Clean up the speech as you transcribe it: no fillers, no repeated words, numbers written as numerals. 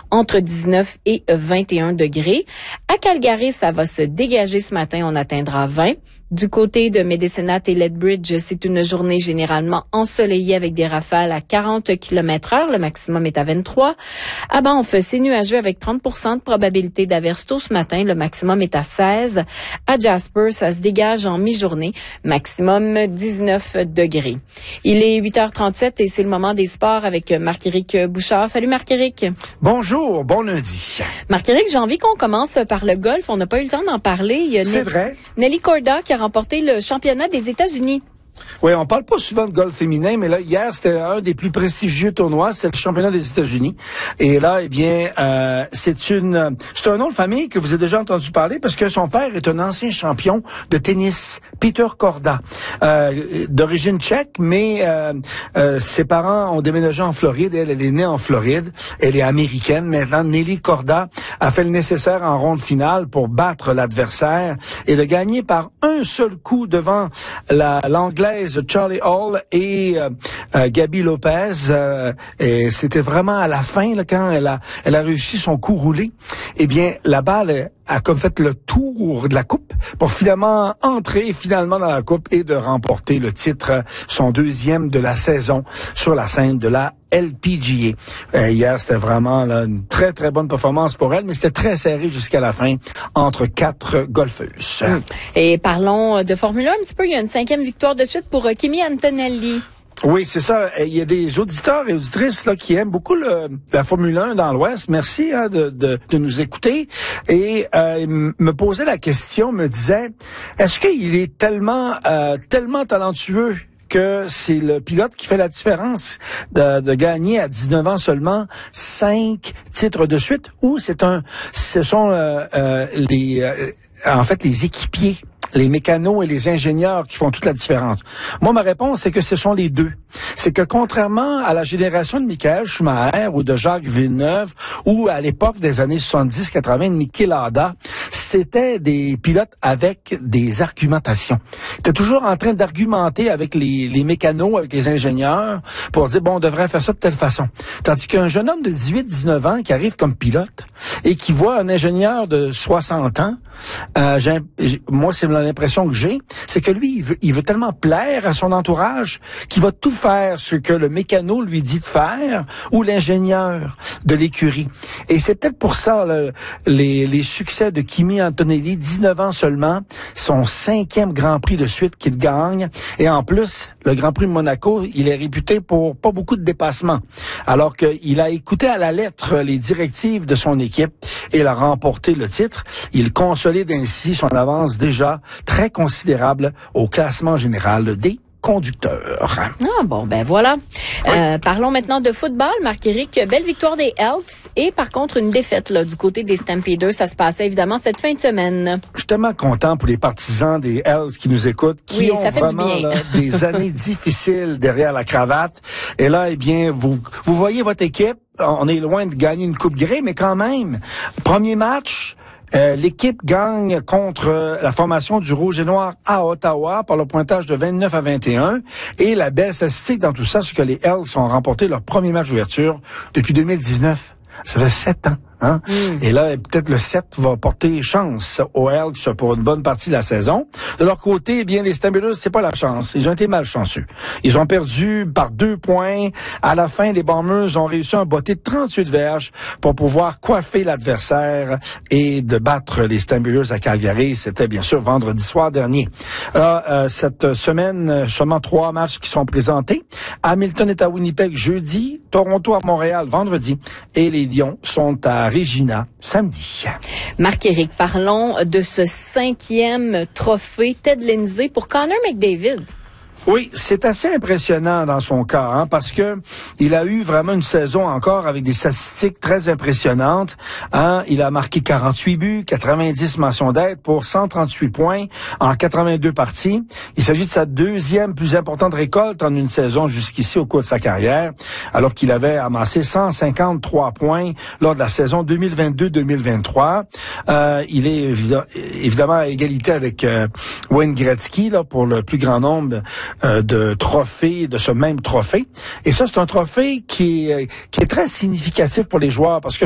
entre 19 et 21 degrés. À Calgary, ça va se dégager ce matin, on atteindra 20. Du côté de Medicine et Lethbridge, c'est une journée généralement ensoleillée avec des rafales à 40 km/h. Le maximum est à 23. À Banff, c'est nuageux avec 30% de probabilité d'averse tôt ce matin. Le maximum est à 16. À Jasper, ça se dégage en mi-journée. Maximum 19 degrés. Il est 8h37 et c'est le moment des sports avec Marc-Éric Bouchard. Salut Marc-Éric. Bonjour, bon lundi. Marc-Éric, j'ai envie qu'on commence par le golf. On n'a pas eu le temps d'en parler. C'est vrai. Nelly Korda qui a remporté le championnat des États-Unis. Oui, on parle pas souvent de golf féminin, mais là, hier, c'était un des plus prestigieux tournois, c'était le championnat des États-Unis. Et là, eh bien, c'est un nom de famille que vous avez déjà entendu parler parce que son père est un ancien champion de tennis, Peter Korda, d'origine tchèque, mais ses parents ont déménagé en Floride. Elle est née en Floride. Elle est américaine. Maintenant, Nelly Korda a fait le nécessaire en ronde finale pour battre l'adversaire et de gagner par un seul coup devant l'Anglaise Charlie Hall et Gaby Lopez. Et c'était vraiment à la fin, là, quand elle a réussi son coup roulé. Eh bien, la balle a comme fait le tour de la coupe pour finalement entrer dans la coupe et de remporter le titre, son deuxième de la saison sur la scène de la LPGA. Hier, c'était vraiment là, une très, très bonne performance pour elle, mais c'était très serré jusqu'à la fin entre 4 golfeuses. Et parlons de Formule 1 un petit peu. Il y a une 5e victoire de suite pour Kimi Antonelli. Oui, c'est ça. Il y a des auditeurs et auditrices là qui aiment beaucoup la Formule 1 dans l'Ouest. Merci de nous écouter. Et me posait la question, me disait, est-ce qu'il est tellement talentueux que c'est le pilote qui fait la différence de gagner à 19 ans seulement 5 titres de suite, ou ce sont les équipiers, les mécanos et les ingénieurs qui font toute la différence? Moi, ma réponse, c'est que ce sont les deux. C'est que contrairement à la génération de Michael Schumacher ou de Jacques Villeneuve ou à l'époque des années 70-80 de Niki Lauda, c'était des pilotes avec des argumentations. Ils étaient toujours en train d'argumenter avec les mécanos, avec les ingénieurs pour dire, bon, on devrait faire ça de telle façon. Tandis qu'un jeune homme de 18-19 ans qui arrive comme pilote et qui voit un ingénieur de 60 ans, moi, c'est l'impression que j'ai, c'est que lui, il veut tellement plaire à son entourage qu'il va tout faire ce que le mécano lui dit de faire ou l'ingénieur de l'écurie. Et c'est peut-être pour ça les succès de Kimi Antonelli, 19 ans seulement, son 5e Grand Prix de suite qu'il gagne. Et en plus, le Grand Prix de Monaco, il est réputé pour pas beaucoup de dépassements. Alors qu'il a écouté à la lettre les directives de son équipe et il a remporté le titre. Il consolide ainsi son avance déjà très considérable au classement général des conducteurs. Ah bon, ben voilà. Oui. Parlons maintenant de football, Marc-Éric. Belle victoire des Elks et par contre une défaite là, du côté des Stampeders. Ça se passait évidemment cette fin de semaine. Je suis tellement content pour les partisans des Elks qui nous écoutent, qui ont vraiment des années difficiles derrière la cravate. Et là, eh bien, vous voyez votre équipe. On est loin de gagner une Coupe Grey, mais quand même, premier match, l'équipe gagne contre la formation du Rouge et Noir à Ottawa par le pointage de 29-21. Et la belle statistique dans tout ça, c'est que les Elks ont remporté leur premier match d'ouverture depuis 2019. Ça fait 7 ans. Hein? Et là, peut-être le 7 va porter chance aux Elks pour une bonne partie de la saison. De leur côté, eh bien, les Stampeders, c'est pas la chance. Ils ont été malchanceux. Ils ont perdu par 2 points. À la fin, les Bombers ont réussi à botter 38 verges pour pouvoir coiffer l'adversaire et de battre les Stampeders à Calgary. C'était bien sûr vendredi soir dernier. Alors, cette semaine, seulement 3 matchs qui sont présentés. Hamilton est à Winnipeg jeudi, Toronto à Montréal vendredi et les Lions sont à Regina samedi. Marc-Éric, parlons de ce 5e trophée Ted Lindsay pour Connor McDavid. Oui, c'est assez impressionnant dans son cas, hein, parce que il a eu vraiment une saison encore avec des statistiques très impressionnantes. Hein. Il a marqué 48 buts, 90 mentions d'aide pour 138 points en 82 parties. Il s'agit de sa 2e plus importante récolte en une saison jusqu'ici au cours de sa carrière, alors qu'il avait amassé 153 points lors de la saison 2022-2023. Il est évidemment à égalité avec Wayne Gretzky là, pour le plus grand nombre de trophées, de ce même trophée. Et ça, c'est un trophée qui est très significatif pour les joueurs parce que